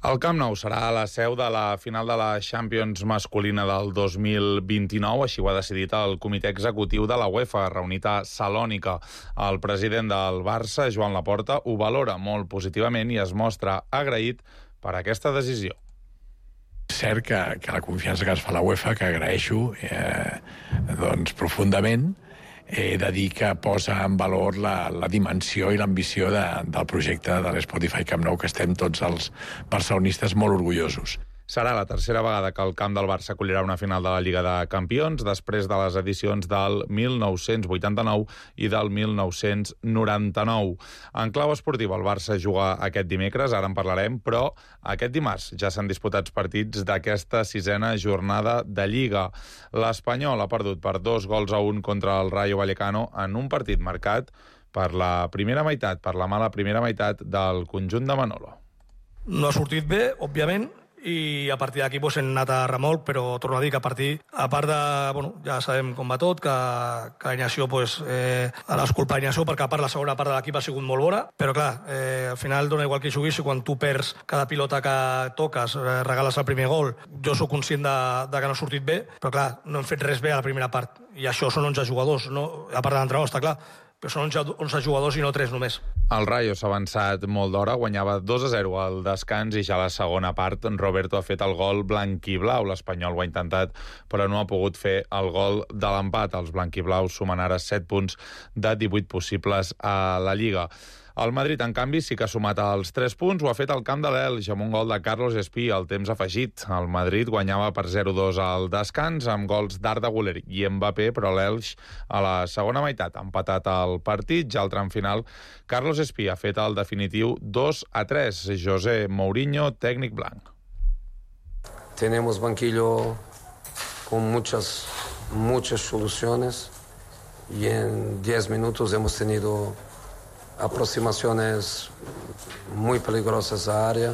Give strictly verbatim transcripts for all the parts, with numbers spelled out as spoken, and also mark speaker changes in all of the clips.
Speaker 1: El Camp Nou serà la seu de la final de la Champions masculina del dos mil vint-i-nou, així ho ha decidit el comitè executiu de la UEFA, reunit a Salònica. El president del Barça, Joan Laporta, ho valora molt positivament i es mostra agraït per aquesta decisió.
Speaker 2: És cert que, que la confiança que ens fa la UEFA, que agraeixo eh, doncs, profundament, he de dir que posa en valor la, la dimensió i l'ambició de, del projecte de l'Spotify Camp Nou, que estem tots els barcelonistes molt orgullosos.
Speaker 1: Serà la tercera vegada que el camp del Barça acollirà una final de la Lliga de Campions, després de les edicions del mil nou-cents vuitanta-nou i del mil nou-cents noranta-nou. En clau esportiva, el Barça juga aquest dimecres, ara en parlarem, però aquest dimarts ja s'han disputat partits d'aquesta sisena jornada de Lliga. L'Espanyol ha perdut per dos gols a un contra el Rayo Vallecano en un partit marcat per la primera meitat, per la mala primera meitat del conjunt de Manolo.
Speaker 3: No ha sortit bé, òbviament, i a partir d'aquí pues, hem anat a remolc, però torno a dir que a partir, a part de, bueno, ja sabem com va tot, que, que Ignacio, pues, eh, ara és culpa d'Ignacio, perquè a part la segona part de l'equip ha sigut molt bona, però clar, eh, al final dona igual que hi juguis, i quan tu perds cada pilota que toques, eh, regales el primer gol, jo sóc conscient de, de que no ha sortit bé, però clar, no hem fet res bé a la primera part, i això són onze jugadors, no? A part de l'entrenador, està clar, però són onze jugadors i no tres només.
Speaker 1: El Rayo s'ha avançat molt d'hora, guanyava dos a zero al descans i ja a la segona part Roberto ha fet el gol blanquiblau. L'Espanyol ho ha intentat, però no ha pogut fer el gol de l'empat. Els blanquiblaus sumen ara set punts de divuit possibles a la Lliga. El Madrid, en canvi, sí que ha sumat els tres punts, ho ha fet al camp de l'Elx, amb un gol de Carlos Espí al temps afegit. El Madrid guanyava per zero a dos al descans, amb gols d'Arda Güler i Mbappé, però l'Elx a la segona meitat ha empatat el partit. Ja al tram final, Carlos Espí ha fet el definitiu dos a tres. José Mourinho, tècnic blanc.
Speaker 4: Tenemos banquillo con muchas, muchas soluciones y en diez minutos hemos tenido aproximaciones muy peligrosas a área.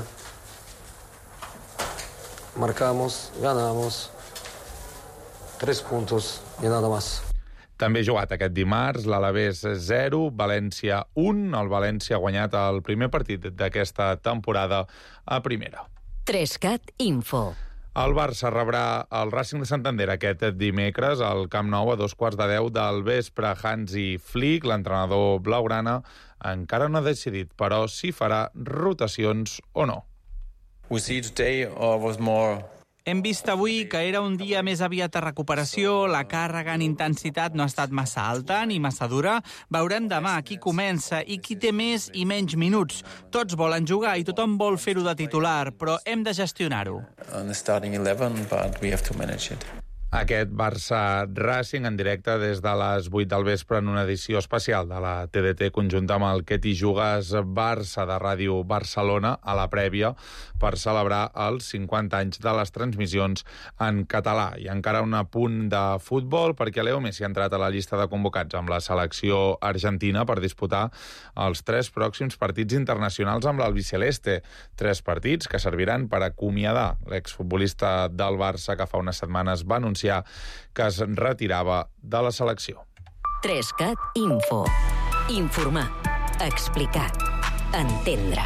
Speaker 4: Marcamos, ganamos, tres puntos y nada más.
Speaker 1: També ha jugat aquest dimarts, l'Alavés zero, València un. El València ha guanyat el primer partit d'aquesta temporada a primera.
Speaker 5: Trescat Info.
Speaker 1: El Barça rebrà el Racing de Santander aquest dimecres al Camp Nou a dos quarts de deu del vespre. Hansi Flick, l'entrenador blaugrana, encara no ha decidit, però si farà rotacions o no.
Speaker 6: We see today or was more...
Speaker 7: Hem vist avui que era un dia més aviat de recuperació, la càrrega en intensitat no ha estat massa alta ni massa dura. Veurem demà qui comença i qui té més i menys minuts. Tots volen jugar i tothom vol fer-ho de titular, però hem de gestionar-ho.
Speaker 6: On the starting eleven, but we have to manage it.
Speaker 1: Aquest Barça-Racing en directe des de les vuit del vespre en una edició especial de la T D T conjunta amb el Que t'hi jugues Barça de Ràdio Barcelona a la prèvia per celebrar els cinquanta anys de les transmissions en català. I encara un apunt de futbol perquè Leo Messi ha entrat a la llista de convocats amb la selecció argentina per disputar els tres pròxims partits internacionals amb l'albiceleste. Tres partits que serviran per acomiadar l'exfutbolista del Barça que fa unes setmanes va anunciar que es retirava de la selecció.
Speaker 5: Trescat Info. Informar. Explicar. Entendre.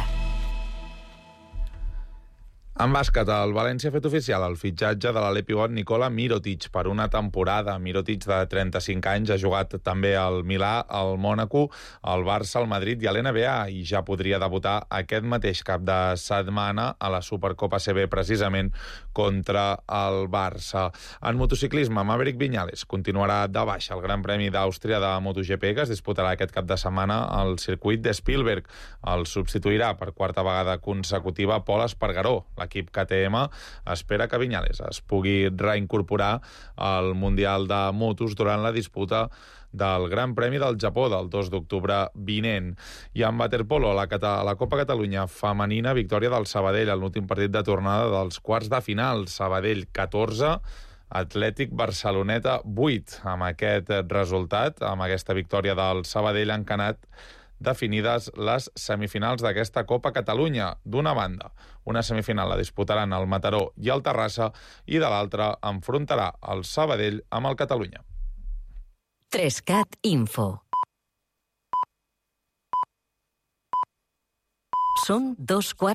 Speaker 1: En bàsquet, el València ha fet oficial el fitxatge de l'ala pivot Nikola Mirotic per una temporada. Mirotic, de trenta-cinc anys, ha jugat també al Milà, al Mònaco, al Barça, al Madrid i a l'N B A i ja podria debutar aquest mateix cap de setmana a la Supercopa A C B, precisament contra el Barça. En motociclisme, Maverick Viñales continuarà de baixa al Gran Premi d'Àustria de MotoGP, que es disputarà aquest cap de setmana al circuit de Spielberg. El substituirà per quarta vegada consecutiva Pol Espargaró. L'equip K T M espera que Viñales es pugui reincorporar al Mundial de Motos durant la disputa del Gran Premi del Japó del dos d'octubre vinent. I en waterpolo, a la, Cata- a la Copa Catalunya femenina, victòria del Sabadell en l'últim partit de tornada dels quarts de final. Sabadell catorze, Atlètic Barceloneta vuit. Amb aquest resultat, amb aquesta victòria del Sabadell, han quedat definides les semifinals d'aquesta Copa Catalunya. D'una banda, una semifinal la disputaran el Mataró i el Terrassa i de l'altra enfrontarà el Sabadell amb el Catalunya.
Speaker 5: Trescat Info. Són dos quarts